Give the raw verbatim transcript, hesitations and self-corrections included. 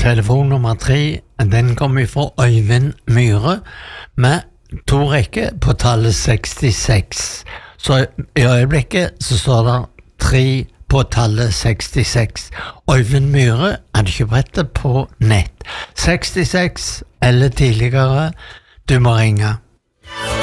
telefon nummer tre, den kommer fra Øyvind Myhre, med to rekker på tallet sekstiseks. Så i øyeblikket så står det tre på tallet sekstiseks. Øyvind Myhre er ikke brettet på nett. sekstiseks eller tidligere, du må ringe.